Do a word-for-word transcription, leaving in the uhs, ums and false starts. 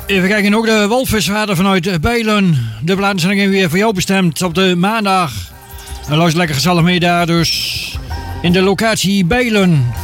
Even kijken, ook de walvisvader vanuit Bijlen. De belangstelling weer voor jou bestemd op de maandag. En luister lekker gezellig mee daar dus. In de locatie Bijlen.